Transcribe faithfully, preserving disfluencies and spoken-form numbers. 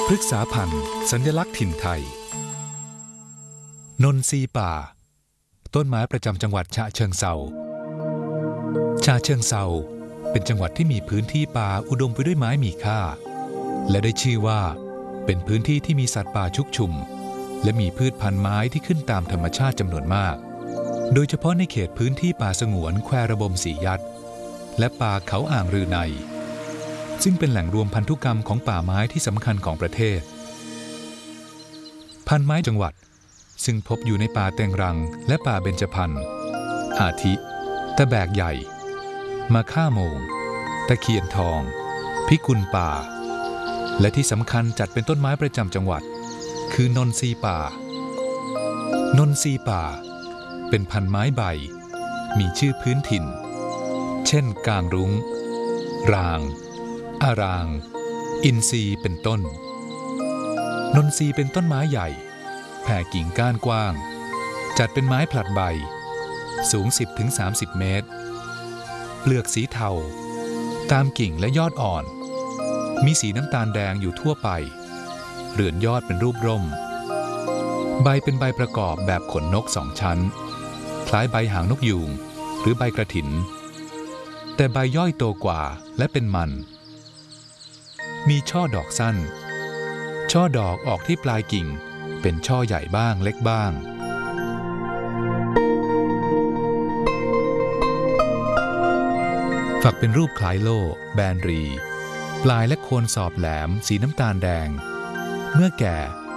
พฤกษาพันธุ์สัญลักษณ์ถิ่นไทยนนทรีป่าต้นไม้ประจำจังหวัดฉะเชิงเทราฉะเชิงเทราเป็นจังหวัดที่มีพื้นที่ป่าอุดมไปด้วยไม้มีค่าและได้ชื่อว่าเป็นพื้นที่ที่มีสัตว์ป่าชุกชุมและมีพืชพันธุ์ไม้ที่ขึ้นตามธรรมชาติจำนวนมากโดยเฉพาะในเขตพื้นที่ป่าสงวนแควระบมสียัดและป่าเขาอ่างรือในซึ่งเป็นแหล่งรวมพันธุกรรมของป่าไม้ที่สำคัญของประเทศพันธุ์ไม้จังหวัดซึ่งพบอยู่ในป่าแตงรังและป่าเบญจพรรณอาทิตะแบกใหญ่มะค่าโมงตะเคียนทองพิกุลป่าและที่สำคัญจัดเป็นต้นไม้ประจำจังหวัดคือนนทรีป่านนทรีป่าเป็นพันธุ์ไม้ใบมีชื่อพื้นถิ่นเช่นกางรุ้งรางอารางอินทรีเป็นต้นนนทรีเป็นต้นไม้ใหญ่แผ่กิ่งก้านกว้างจัดเป็นไม้ผลัดใบสูง สิบถึงสามสิบ เมตรเปลือกสีเทาตามกิ่งและยอดอ่อนมีสีน้ำตาลแดงอยู่ทั่วไปเรือนยอดเป็นรูปร่มใบเป็นใบประกอบแบบขนนกสองชั้นคล้ายใบหางนกยูงหรือใบกระถินแต่ใบย่อยโตกว่าและเป็นมันมีช่อดอกสั้นช่อดอกออกที่ปลายกิ่งเป็นช่อใหญ่บ้างเล็กบ้างฝักเป็นรูปคล้ายโล่แบนรีปลายและโคนสอบแหลมสีน้ำตาลแดงเมื่อแก่